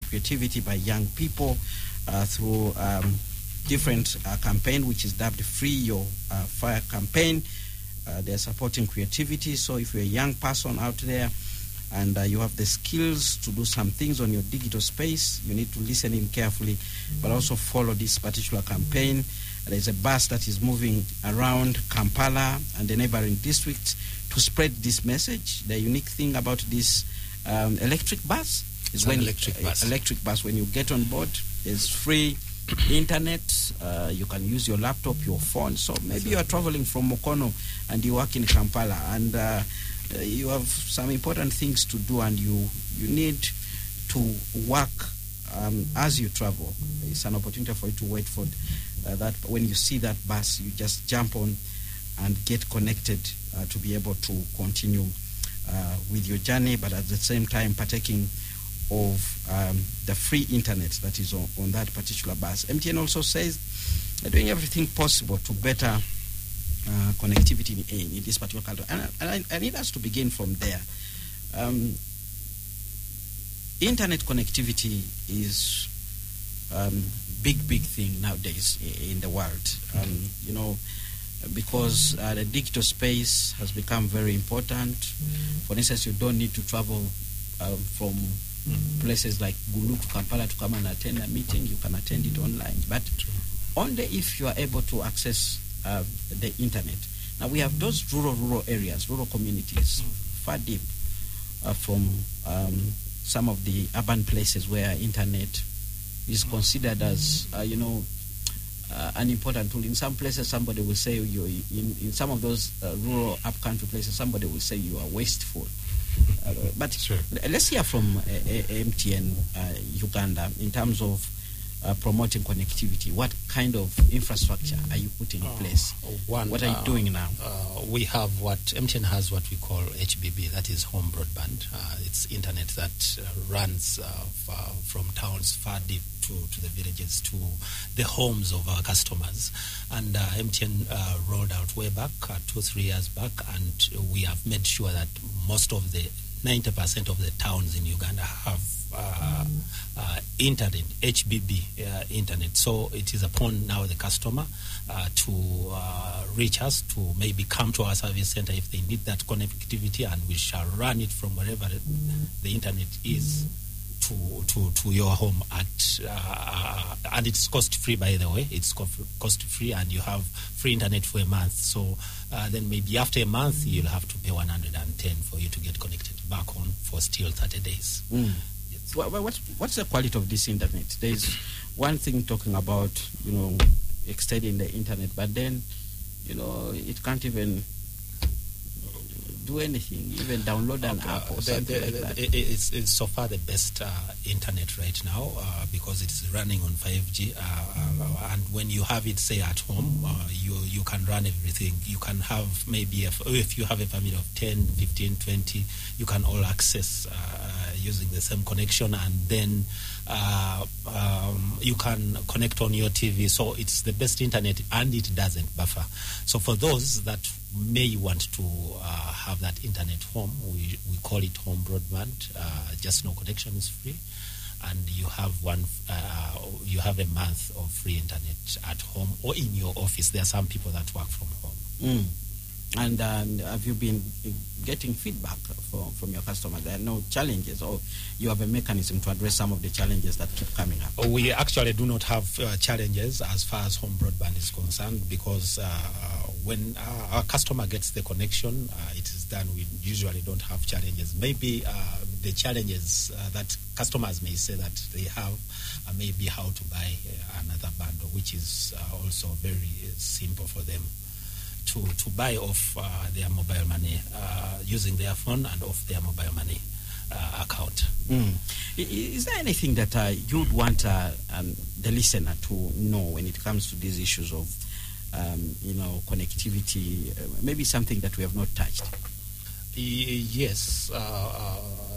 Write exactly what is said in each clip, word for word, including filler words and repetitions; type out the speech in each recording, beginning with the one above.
creativity by young people uh, through um, different uh, campaign, which is dubbed Free Your uh, Fire campaign. Uh, they're supporting creativity. So if you're a young person out there and uh, you have the skills to do some things on your digital space, you need to listen in carefully, mm-hmm. but also follow this particular campaign. There's a bus that is moving around Kampala and the neighboring districts to spread this message. The unique thing about this um, electric bus is it's when electric bus. electric bus, when you get on board, there's free internet. Uh, you can use your laptop, your phone. So maybe you are traveling from Mukono and you work in Kampala, and uh, you have some important things to do, and you you need to work um, as you travel. It's an opportunity for you to wait for uh, that. When you see that bus, you just jump on and get connected uh, to be able to continue uh, with your journey, but at the same time partaking of um, the free internet that is on, on that particular bus. M T N also says they're doing everything possible to better uh, connectivity in, in this particular country. And, and I, I need us to begin from there. Um, internet connectivity is um, big, big thing nowadays in the world. Um, you know, because uh, the digital space has become very important. For instance, you don't need to travel uh, from places like Gulu to Kampala to come and attend a meeting. You can attend it online, but True. only if you are able to access uh, the internet. Now we have those rural, rural areas, rural communities, far deep uh, from um, some of the urban places where internet is considered as, uh, you know, uh, an important tool. In some places, somebody will say you. In, in some of those uh, rural upcountry places, somebody will say you are wasteful. Uh, but sure. Let's hear from uh, M T N uh, Uganda in terms of uh, promoting connectivity. What kind of infrastructure are you putting in uh, place? One, what are you uh, doing now? Uh, we have what M T N has, what we call H B B, that is home broadband. Uh, it's internet that uh, runs uh, far, from towns far deep to, to the villages, to the homes of our customers. And uh, M T N uh, rolled out way back, uh, two, three years back, and we have made sure that most of the ninety percent of the towns in Uganda have uh, uh, internet, H B B uh, internet. So it is upon now the customer uh, to uh, reach us, to maybe come to our service center if they need that connectivity, and we shall run it from wherever the internet is to to, to your home at uh, and it's cost free, by the way. It's cost free, and you have free internet for a month. So uh, then maybe after a month you'll have to pay one hundred ten for you to get connected back on for still thirty days. Mm. Yes. What, what's, what's the quality of this internet? There's one thing talking about, you know, extending the internet, but then, you know, it can't even do anything, even download an okay. app or something the, the, like that. It's, it's so far the best uh, internet right now uh, because it's running on five G, uh, uh, and when you have it, say, at home, uh, you you can run everything. You can have maybe, if, if you have a family of ten, fifteen, twenty, you can all access uh, using the same connection, and then uh, um, you can connect on your T V. So it's the best internet, and it doesn't buffer. So for those that may want to uh, have that internet home, we we call it home broadband. Uh, just no connection is free, and you have one. Uh, you have a month of free internet at home or in your office. There are some people that work from home. Mm. And um, have you been getting feedback from, from your customers? There are no challenges, or you have a mechanism to address some of the challenges that keep coming up? We actually do not have uh, challenges as far as home broadband is concerned, because uh, when uh, our customer gets the connection, uh, it is done. We usually don't have challenges. Maybe uh, the challenges uh, that customers may say that they have uh, may be how to buy uh, another bundle, which is uh, also very simple for them. To, to buy off uh, their mobile money uh, using their phone and off their mobile money uh, account. Mm. Is there anything that uh, you'd want uh, um, the listener to know when it comes to these issues of, um, you know, connectivity? Uh, maybe something that we have not touched. Yes. Uh, uh,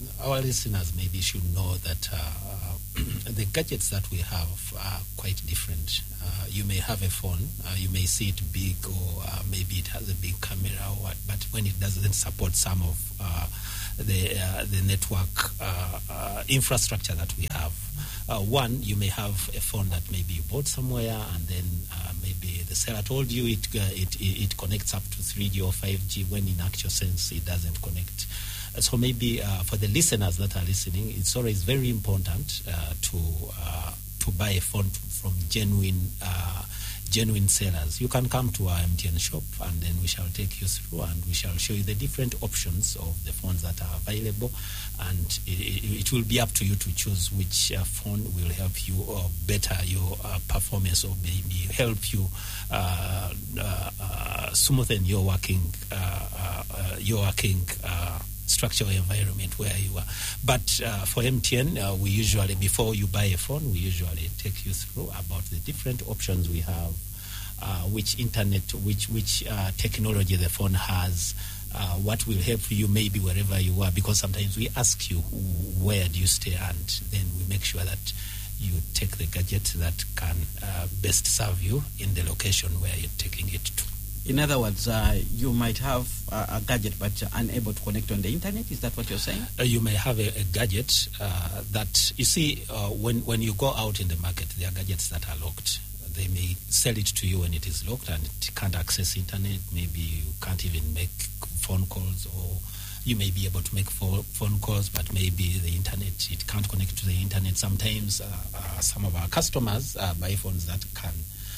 our listeners maybe should know that uh, the gadgets that we have are quite different. Uh, you may have a phone, uh, you may see it big, or uh, maybe it has a big camera, or what, but when it doesn't support some of uh, the uh, the network uh, uh, infrastructure that we have. Uh, one, you may have a phone that maybe you bought somewhere, and then uh, maybe the seller told you it, uh, it it connects up to three G or five G, when in actual sense it doesn't connect. Uh, so maybe uh, for the listeners that are listening, it's always very important uh, to uh, to buy a phone from genuine uh, genuine sellers. You can come to our M T N shop, and then we shall take you through, and we shall show you the different options of the phones that are available, and it, it will be up to you to choose which uh, phone will help you or better your uh, performance, or maybe help you uh, uh, uh, smoothen your working uh, uh, uh, your working uh, structural environment where you are. But uh, for M T N, uh, we usually, before you buy a phone, we usually take you through about the different options we have, uh, which internet, which which uh, technology the phone has, uh, what will help you maybe wherever you are, because sometimes we ask you where do you stay, and then we make sure that you take the gadget that can uh, best serve you in the location where you're taking it to. In other words, uh, you might have uh, a gadget but unable to connect on the internet. Is that what you're saying? Uh, you may have a, a gadget uh, that, you see, uh, when, when you go out in the market, there are gadgets that are locked. They may sell it to you when it is locked and it can't access internet. Maybe you can't even make phone calls, or you may be able to make phone, phone calls, but maybe the internet, it can't connect to the internet. Sometimes uh, uh, some of our customers uh, buy phones that can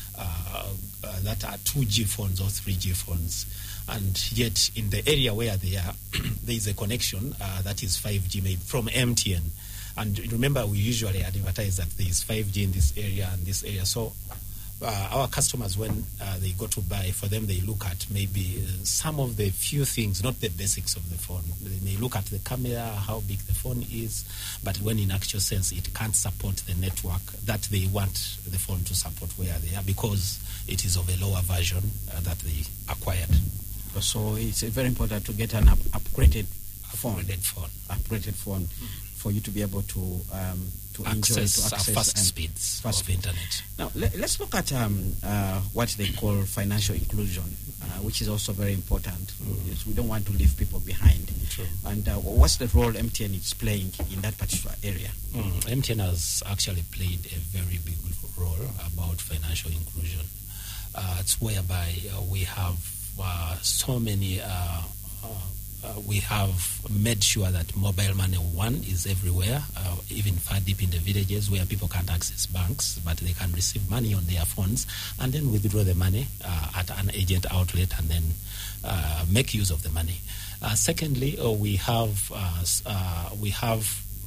Uh, uh, that are two G phones or three G phones, and yet in the area where they are, there is a connection uh, that is five G made from M T N. And remember, we usually advertise that there is five G in this area and this area. So uh, our customers, when uh, they go to buy, for them they look at maybe uh, some of the few things, not the basics of the phone. They may look at the camera, how big the phone is, but when in actual sense it can't support the network that they want the phone to support where they are, because it is of a lower version uh, that they acquired. So it's uh, very important to get an up- upgraded phone, upgraded phone, upgraded phone, mm-hmm. for you to be able to um, to access, enjoy, to access fast and speeds fast of internet. Now let, let's look at um, uh, what they call financial inclusion, uh, which is also very important. Mm. We don't want to leave people behind. True. And uh, what's the role M T N is playing in that particular area? Mm. M T N has actually played a very big role about financial inclusion. Uh, it's whereby uh, we have uh, so many. Uh, uh, Uh, we have made sure that mobile money, one, is everywhere, uh, even far deep in the villages where people can't access banks, but they can receive money on their phones and then withdraw the money uh, at an agent outlet, and then uh, make use of the money. Uh, secondly, uh, we have uh, uh, we have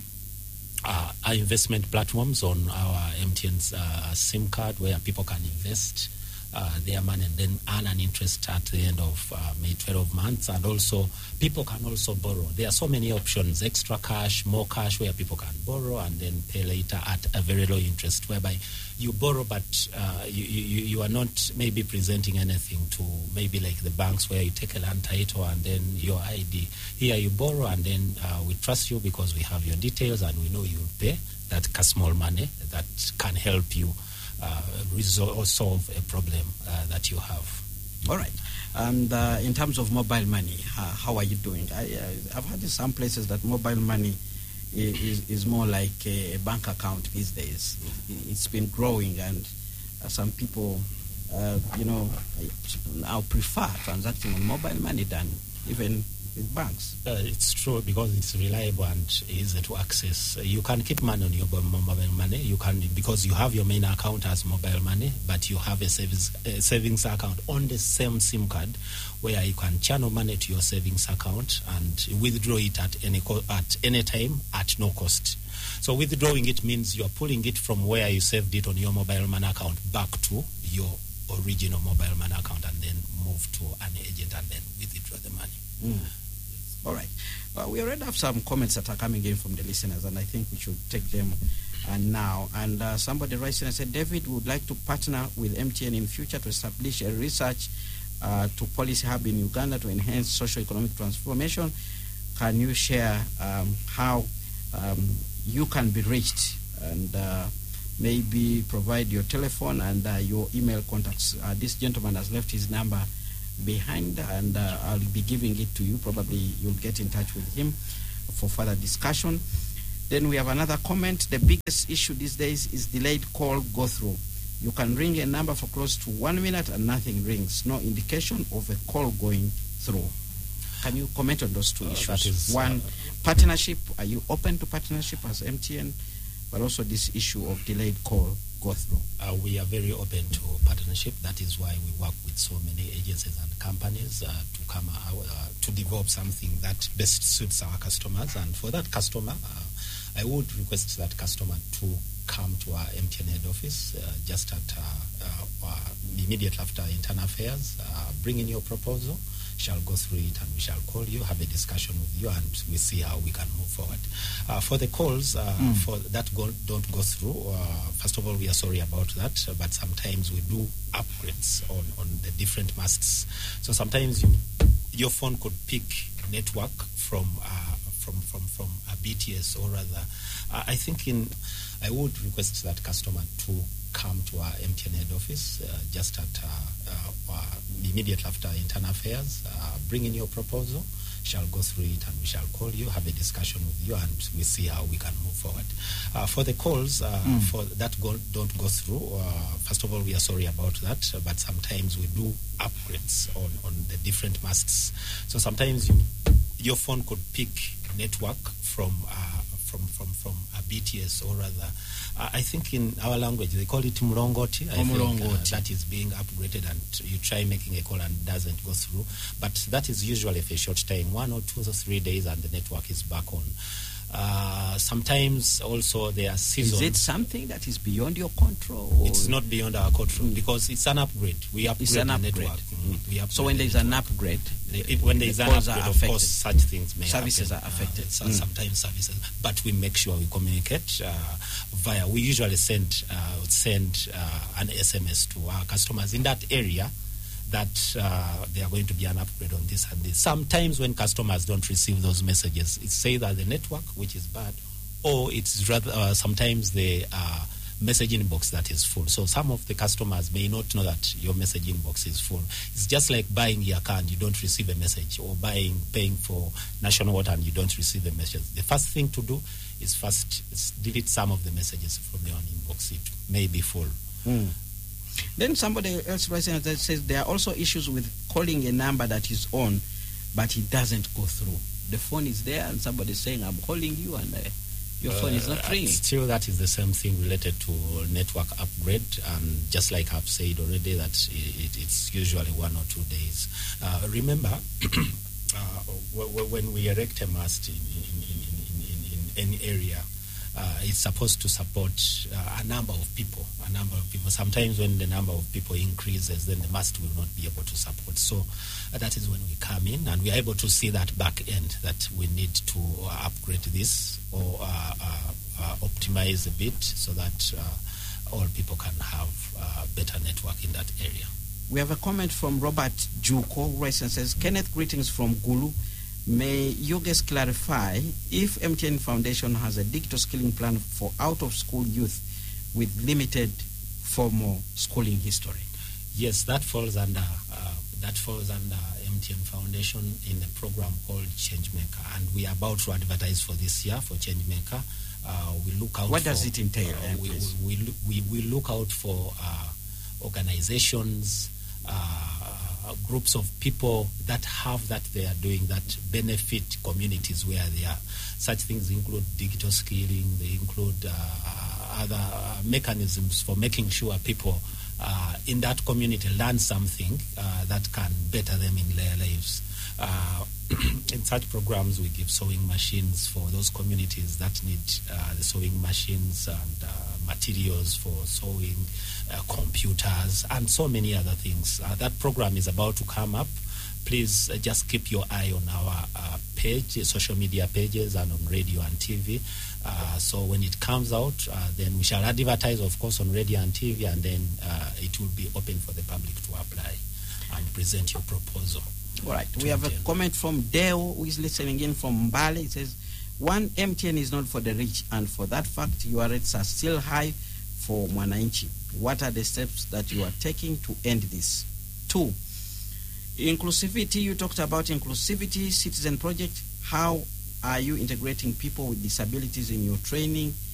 uh, our investment platforms on our M T N's uh, SIM card, where people can invest Uh, their money and then earn an interest at the end of uh, maybe twelve months. And also people can also borrow. There are so many options: extra cash, more cash, where people can borrow and then pay later at a very low interest, whereby you borrow but uh, you, you, you are not maybe presenting anything to maybe like the banks, where you take a land title and then your I D. Here you borrow, and then uh, we trust you because we have your details and we know you'll pay that small money that can help you Uh, resolve or solve a problem uh, that you have. All right. And uh, in terms of mobile money, uh, how are you doing? I, uh, I've heard in some places that mobile money is, is more like a bank account these days. It, it's been growing, and uh, some people, uh, you know, now prefer transacting on mobile money than even with banks. Uh, it's true, because it's reliable and easy to access. Uh, you can keep money on your mobile money. You can, because you have your main account as mobile money, but you have a savings, uh, savings account on the same SIM card, where you can channel money to your savings account and withdraw it at any co- at any time at no cost. So withdrawing it means you are pulling it from where you saved it on your mobile money account back to your original mobile money account, and then move to an agent and then withdraw the money. Mm. All right. Well, we already have some comments that are coming in from the listeners, and I think we should take them uh, now. And uh, somebody writes in and said, David would like to partner with M T N in future to establish a research uh, to policy hub in Uganda to enhance socio-economic transformation. can you share um, how um, you can be reached, and uh, maybe provide your telephone and uh, your email contacts? Uh, this gentleman has left his number behind, and uh, I'll be giving it to you. Probably you'll get in touch with him for further discussion. Then we have another comment. The biggest issue these days is delayed call go through. You can ring a number for close to one minute and nothing rings. No indication of a call going through. Can you comment on those two uh, issues? That is, one, uh, partnership. Are you open to partnership as M T N? But also this issue of delayed call go through. Uh, we are very open to partnership. That is why we work with so many agencies and companies uh, to come out, uh, to develop something that best suits our customers. And for that customer, uh, I would request that customer to come to our M T N head office uh, just at uh, uh, uh, immediately after internal affairs. Uh, bring in your proposal. Shall go through it and we shall call you, have a discussion with you, and we see how we can move forward. Uh, for the calls uh, mm. for that go, don't go through, uh, first of all, we are sorry about that, uh, but sometimes we do upgrades on, on the different masts. So sometimes you, your phone could pick network from uh, from, from, from a B T S, or rather, uh, I think in, I would request that customer to come to our M T N head office uh, just at uh, uh, uh, immediately after internal affairs. Uh, bring in your proposal, shall go through it, and we shall call you, have a discussion with you, and we see how we can move forward. Uh, for the calls uh, mm. for that go, don't go through, uh, first of all, we are sorry about that, uh, but sometimes we do upgrades on, on the different masts. So sometimes you, your phone could pick network from uh, from, from, from a B T S, or rather, uh, I think in our language they call it Mulongoti. I Mulongoti. think uh, that is being upgraded, and you try making a call and doesn't go through. But that is usually for a short time, one or two or three days, and the network is back on. Uh, sometimes also there are seasons. Is it something that is beyond your control? Or? It's not beyond our control mm. because it's an upgrade. We upgrade it's an the upgrade. network. Mm. We upgrade so when there is an upgrade, the, it, when there is an upgrade, of course, such things may services happen. are affected. Uh, mm. Sometimes services, but we make sure we communicate uh, via. We usually send uh, send uh, an S M S to our customers in that area that uh, they are going to be an upgrade on this and this. Sometimes when customers don't receive those messages, it's either the network, which is bad, or it's rather uh, sometimes the uh, messaging box that is full. So some of the customers may not know that your messaging box is full. It's just like buying your car and you don't receive a message, or buying, paying for national water and you don't receive a message. The first thing to do is first is delete some of the messages from your inbox. It may be full. Mm. Then somebody else that says there are also issues with calling a number that is on, but it doesn't go through. The phone is there and somebody is saying, I'm calling you, and uh, your phone uh, is not ringing. Still, that is the same thing related to network upgrade. And just like I've said already, that it, it's usually one or two days. Uh, remember, uh, when we erect a mast in, in, in, in, in, in any area, Uh, it's supposed to support uh, a number of people, a number of people. Sometimes when the number of people increases, then the mast will not be able to support. So uh, that is when we come in and we are able to see that back end that we need to uh, upgrade this or uh, uh, uh, optimize a bit so that uh, all people can have uh, better network in that area. We have a comment from Robert Juko, who writes and says, Kenneth, greetings from Gulu. May you guys clarify if M T N Foundation has a digital skilling plan for out-of-school youth with limited formal schooling history? Yes, that falls under uh, that falls under M T N Foundation in a program called Changemaker, and we are about to advertise for this year for Changemaker. Uh, we look out. What for, does it entail? Uh, we, we, we we look out for uh, organizations. Uh, Uh, groups of people that have that they are doing that benefit communities where they are. Such things include digital skilling, they include uh, other uh, mechanisms for making sure people uh, in that community learn something uh, that can better them in their lives. Uh, in such programs, we give sewing machines for those communities that need uh, the sewing machines and uh, materials for sewing, uh, computers, and so many other things. Uh, that program is about to come up. Please uh, just keep your eye on our uh, page, social media pages, and on radio and T V. Uh, so when it comes out, uh, then we shall advertise, of course, on radio and T V, and then uh, it will be open for the public to apply and present your proposal. All right. We have a comment from Deo, who is listening in from Mbale. It says, one, M T N is not for the rich, and for that fact, your rates are still high for Mwananchi. What are the steps that you are taking to end this? Two, inclusivity. You talked about inclusivity, citizen project. How are you integrating people with disabilities in your training